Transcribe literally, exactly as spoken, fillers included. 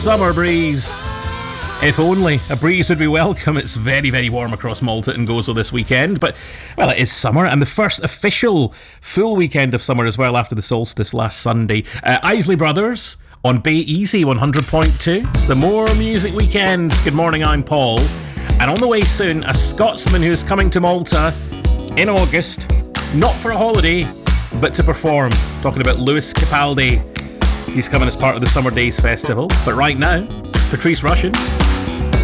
Summer breeze. If only a breeze would be welcome. It's very, very warm across Malta and Gozo this weekend. But, well, it is summer, and the first official full weekend of summer as well after the solstice last Sunday. Uh, Isley Brothers on Bay Easy one hundred point two. It's the More Music Weekend. Good morning, I'm Paul. And on the way soon, a Scotsman who's coming to Malta in August, not for a holiday, but to perform. Talking about Lewis Capaldi. He's coming as part of the Summer Days Festival. But right now, Patrice Rushen.